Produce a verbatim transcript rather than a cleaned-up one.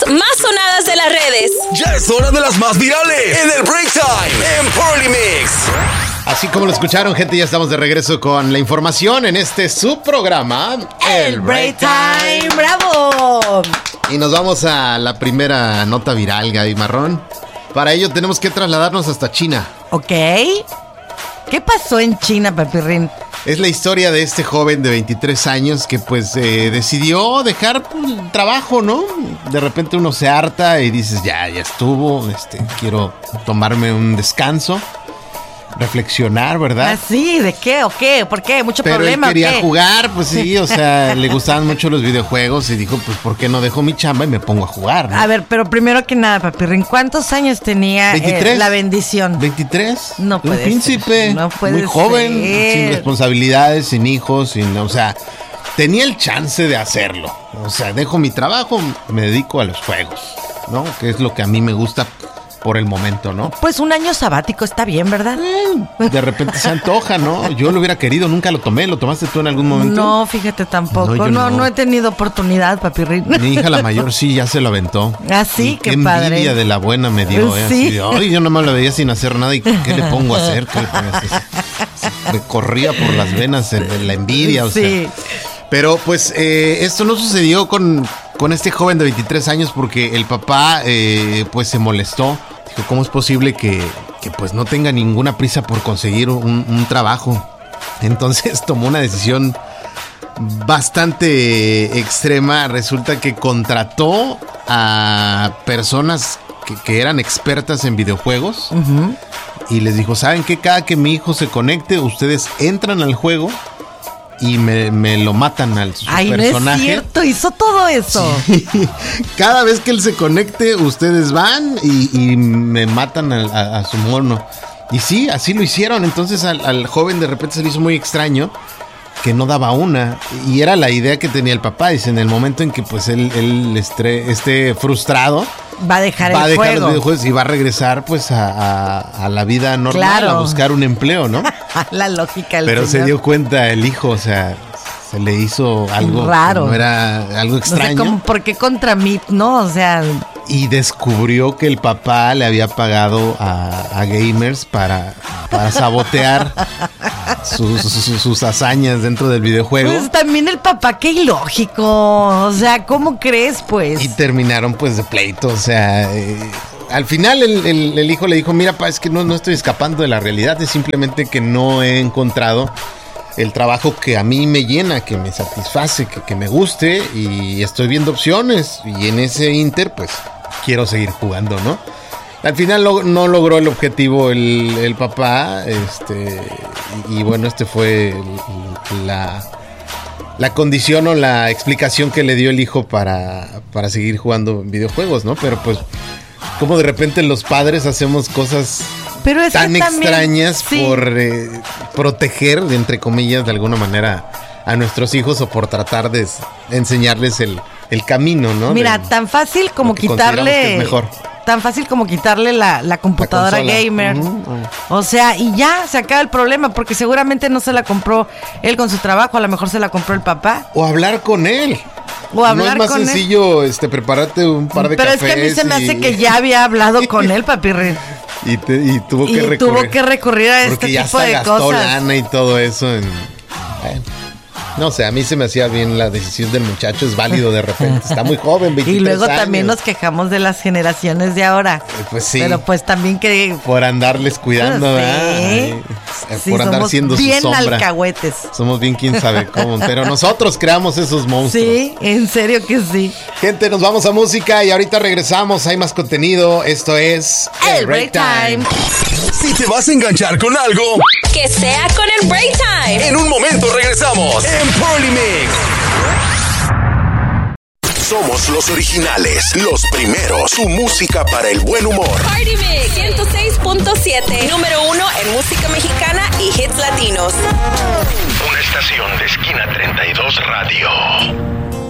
más sonadas de las redes. Ya es hora de las más virales en el Break Time en Polymix. Así como lo escucharon, gente, ya estamos de regreso con la información en este subprograma, El Break Time. ¡Bravo! Y nos vamos a la primera nota viral, Gaby Marrón. Para ello tenemos que trasladarnos hasta China. Ok. ¿Qué pasó en China, Papirrín? Es la historia de este joven de veintitrés años que pues eh, decidió dejar pues, el trabajo, ¿no? De repente uno se harta y dices, ya, ya estuvo, este, quiero tomarme un descanso, reflexionar, ¿verdad? ¿Ah, sí? ¿De qué o qué? ¿Por qué? ¿Mucho Pero problema él quería o qué? jugar, pues sí, o sea, le gustaban mucho los videojuegos y dijo, pues, ¿por qué no dejo mi chamba y me pongo a jugar, ¿no? A ver, pero primero que nada, Papirrín, ¿cuántos años tenía eh, veintitrés. la bendición? veintitrés. No puede Un príncipe. ser, no puede muy joven, ser. sin responsabilidades, sin hijos, sin, o sea, tenía el chance de hacerlo. O sea, dejo mi trabajo, me dedico a los juegos, ¿no? Que es lo que a mí me gusta por el momento, ¿no? Pues un año sabático está bien, ¿verdad? Eh, de repente se antoja, ¿no? Yo lo hubiera querido, nunca lo tomé. ¿Lo tomaste tú en algún momento? No, fíjate tampoco. No, No, yo no, no. he tenido oportunidad, Papirrín. Mi hija la mayor sí, ya se lo aventó. Ah, sí, Y qué qué padre. envidia de la buena me dio, ¿eh? Sí. Así de, ay, yo nomás la veía sin hacer nada y ¿qué le pongo a hacer? ¿Qué le pongo a hacer? Se me corría por las venas el- el- la envidia, o Sí. sea. Pero pues eh, esto no sucedió con, con este joven de veintitrés años porque el papá eh, pues se molestó. Dijo, ¿cómo es posible que, que pues no tenga ninguna prisa por conseguir un, un trabajo? Entonces tomó una decisión bastante extrema. Resulta que contrató a personas que, que eran expertas en videojuegos. Ujú. Y les dijo, ¿saben qué? Cada que mi hijo se conecte, ustedes entran al juego y me, me lo matan al su Ay, personaje. no es cierto, hizo todo eso. Cada vez que él se conecte, ustedes van y, y me matan a, a- a su mono. Y sí, así lo hicieron. Entonces al, al joven de repente se le hizo muy extraño que no daba una. Y era la idea que tenía el papá. Dice, en el momento en que pues él, él esté, esté frustrado, Va a dejar va a el dejar juego. los videojuegos y va a regresar pues a, a- a la vida normal, Claro. a buscar un empleo, ¿no? La lógica del Pero se señor. dio cuenta el hijo, o sea, se le hizo algo Raro. que no era algo No sé extraño. cómo, ¿por qué contra mí? No, o sea, Y descubrió que el papá le había pagado a, a gamers para, para sabotear sus, sus, sus hazañas dentro del videojuego. pues también el papá, qué ilógico. O sea, ¿cómo crees, pues? Y terminaron pues de pleito, o sea... eh, al final el, el- el hijo le dijo, mira, pa, es que no, no estoy escapando de la realidad, es simplemente que no he encontrado el trabajo que a mí me llena, que me satisface, que, que me guste y estoy viendo opciones y en ese inter pues quiero seguir jugando, ¿no? Al final lo- no logró el objetivo el, el papá, este, y, y bueno, este fue el- la... La condición o la explicación que le dio el hijo para, para seguir jugando videojuegos, ¿no? Pero pues, como de repente los padres hacemos cosas Pero es que tan también- extrañas sí. por eh, proteger, entre comillas, de alguna manera a nuestros hijos o por tratar de s- enseñarles el, el camino, ¿no? Mira, De- tan fácil como lo que consideramos que quitarle. es mejor. Tan fácil como quitarle la, la computadora consola. gamer. Ujú. O sea, y ya se acaba el problema, porque seguramente no se la compró él con su trabajo, a lo mejor se la compró el papá. O hablar con él. O hablar no es más con él. sencillo este prepararte un par de Pero es cafés. que a mí se me y- hace que ya había hablado con él, Papirrín. Y, te- y tuvo que Y recurrir. tuvo que recurrir a este Porque ya tipo hasta de gastó cosas. lana y todo eso. En, bueno, no sé, a mí se me hacía bien la decisión del muchacho. Es válido de repente. Está muy joven, veintitrés Y luego años. también nos quejamos de las generaciones de ahora. Eh, Pues sí. Pero pues también que... Por andarles cuidando, Sí. ¿verdad? Ay, eh, Sí, por andar somos siendo bien su sombra. alcahuetes. Somos bien quién sabe cómo. Pero nosotros creamos esos monstruos. Sí, en serio que sí. Gente, nos vamos a música y ahorita regresamos. Hay más contenido. Esto es El Break Time. Si te vas a enganchar con algo, Que sea con el Break Time. en un momento regresamos en Polymix. Somos los originales, los primeros. Tu música para el buen humor. Party Mix ciento seis punto siete. Número uno en música mexicana y hits latinos. Una estación de Esquina treinta y dos Radio.